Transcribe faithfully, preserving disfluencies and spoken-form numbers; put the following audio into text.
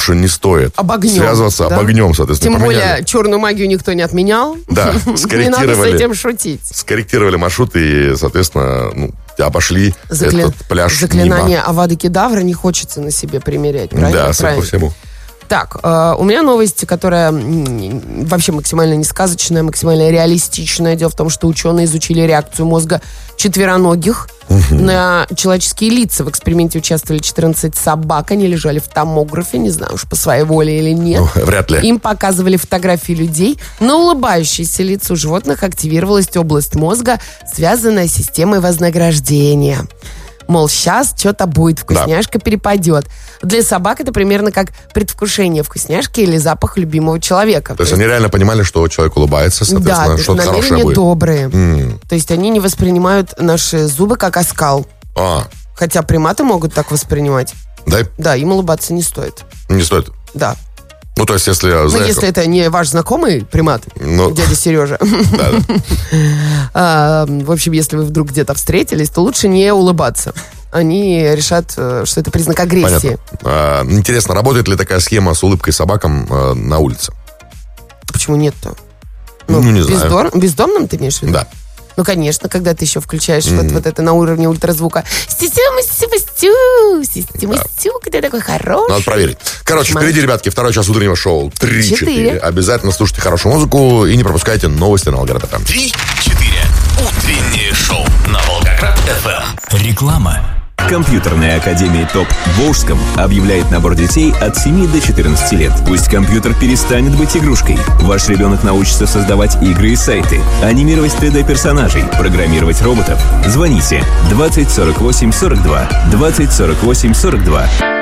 что не стоит Обогнем, связываться да? обогнем, соответственно. Тем поменяли. более черную магию никто не отменял. Да, Не надо с этим шутить. Скорректировали маршрут и, соответственно, ну, обошли Закля... этот пляж Заклинание мимо. Авада Кедавра не хочется на себе примерять, правильно? Да, судя по всему. Так, э, у меня новость, которая м, вообще максимально не сказочная, максимально реалистичная. Дело в том, что ученые изучили реакцию мозга четвероногих угу. на человеческие лица. В эксперименте участвовали четырнадцать собак. Они лежали в томографе, не знаю уж по своей воле или нет. Ну, вряд ли. Им показывали фотографии людей. На улыбающиеся лица у животных активировалась область мозга, связанная с системой вознаграждения. Мол, сейчас что-то будет, вкусняшка да. перепадет. Для собак это примерно как предвкушение вкусняшки или запах любимого человека. То, то есть они реально понимали, что человек улыбается, соответственно, да, что-то хорошее намерения будет. добрые. Mm. То есть они не воспринимают наши зубы как оскал. А. Хотя приматы могут так воспринимать. Да? Да, им улыбаться не стоит. Не стоит? Да. Ну, то есть, если... Ну, знаешь, если это не ваш знакомый примат, ну, дядя Сережа. Да, да. В общем, если вы вдруг где-то встретились, то лучше не улыбаться. Они решат, что это признак агрессии. А, интересно, работает ли такая схема с улыбкой собакам а, на улице? Почему нет-то? Ну, ну не бездор... знаю. Бездомным ты имеешь в виду? Да. Ну, конечно, когда ты еще включаешь mm-hmm. вот, вот это на уровне ультразвука. Стю-стю-стю, стю-стю, когда такой хороший. Надо проверить. Короче, Мать. впереди, ребятки, второй час утреннего шоу. три-четыре. Обязательно слушайте хорошую музыку и не пропускайте новости на Волгоград эф эм. три-четыре. Утреннее шоу на Волгоград эф эм. Реклама. Компьютерная академия ТОП в Волжском объявляет набор детей от семи до четырнадцати лет. Пусть компьютер перестанет быть игрушкой. Ваш ребенок научится создавать игры и сайты, анимировать три дэ-персонажей, программировать роботов. Звоните двадцать сорок восемь сорок два, двадцать сорок восемь сорок два.